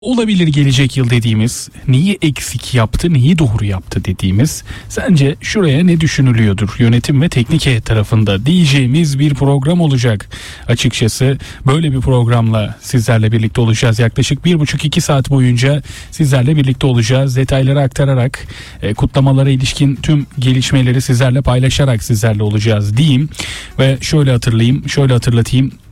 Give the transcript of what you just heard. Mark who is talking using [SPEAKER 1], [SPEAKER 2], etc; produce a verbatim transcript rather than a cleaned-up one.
[SPEAKER 1] Olabilir gelecek yıl dediğimiz, neyi eksik yaptı, neyi doğru yaptı dediğimiz, sence şuraya ne düşünülüyordur yönetim ve teknik heyet tarafında diyeceğimiz bir program olacak. Açıkçası böyle bir programla sizlerle birlikte olacağız. Yaklaşık bir buçuk iki saat boyunca sizlerle birlikte olacağız. Detayları aktararak, e, kutlamalara ilişkin tüm gelişmeleri sizlerle paylaşarak sizlerle olacağız diyeyim. Ve şöyle hatırlayayım, şöyle hatırlatayım.